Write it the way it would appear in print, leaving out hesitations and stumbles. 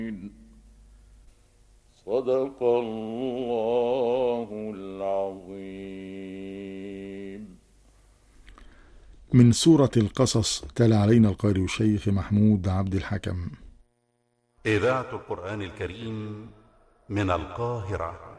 صدق الله العظيم. من سورة القصص، تلا علينا القارئ الشيخ محمود عبد الحكم. إذاعة القرآن الكريم من القاهرة.